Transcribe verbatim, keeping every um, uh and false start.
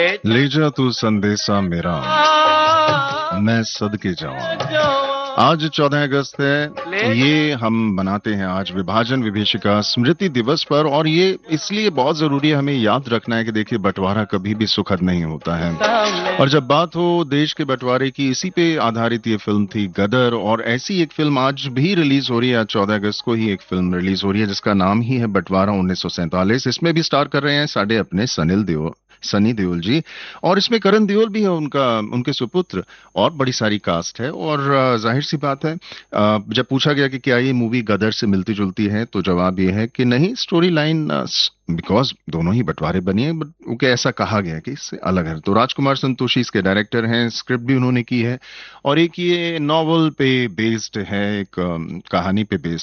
ले जा तू संदेशा मेरा, मैं सदके जाऊं। आज चौदह अगस्त है, ये हम बनाते हैं आज विभाजन विभीषिका स्मृति दिवस पर, और ये इसलिए बहुत जरूरी है हमें याद रखना है कि देखिए बंटवारा कभी भी सुखद नहीं होता है। और जब बात हो देश के बंटवारे की, इसी पे आधारित ये फिल्म थी गदर, और ऐसी एक फिल्म आज भी रिलीज हो रही है। आज चौदह अगस्त को ही एक फिल्म रिलीज हो रही है जिसका नाम ही है बंटवारा उन्नीस सौ सैंतालीस। इसमें भी स्टार कर रहे हैं साढ़े अपने सनिल देओल सनी देओल जी, और इसमें करण देओल भी है, उनका उनके सुपुत्र, और बड़ी सारी कास्ट है। और अ, जाहिर सी बात है, अ, जब पूछा गया कि क्या ये मूवी गदर से मिलती जुलती है, तो जवाब ये है कि नहीं, स्टोरी लाइन, बिकॉज दोनों ही बंटवारे बनी है, बट ओके ऐसा कहा गया है कि इससे अलग है। तो राजकुमार संतोषी इसके डायरेक्टर हैं, स्क्रिप्ट भी उन्होंने की है, और एक ये नॉवल पे बेस्ड है, एक अम, कहानी पे बेस्ड